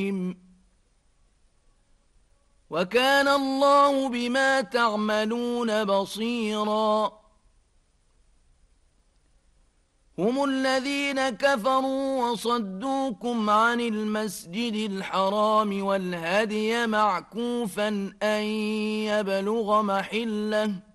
وكان الله بما تعملون بصيرا هم الذين كفروا وصدوكم عن المسجد الحرام والهدي معكوفا أن يبلغ محله